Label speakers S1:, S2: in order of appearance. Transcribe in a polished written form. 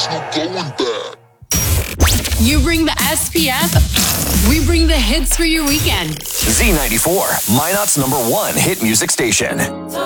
S1: no going back.
S2: You bring the SPF, we bring the hits for your weekend.
S3: Z94, Minot's #1 hit music station.